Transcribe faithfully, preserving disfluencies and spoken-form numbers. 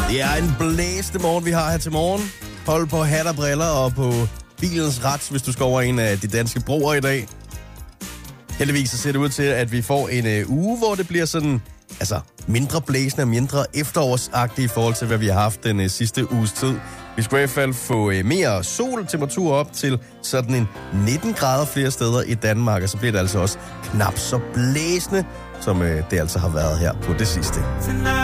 Det er en blæsende morgen, vi har her til morgen. Hold på hat og briller og på bilens ret, hvis du skal over en af de danske broer i dag. Heldigvis så ser det ud til, at vi får en øh, uge, hvor det bliver sådan, altså mindre blæsende og mindre efterårsagtigt i forhold til, hvad vi har haft den øh, sidste uges tid. Vi skal i hvert fald få øh, mere sol, temperatur op til sådan en nitten grader flere steder i Danmark, og så bliver det altså også knap så blæsende, som øh, det altså har været her på det sidste.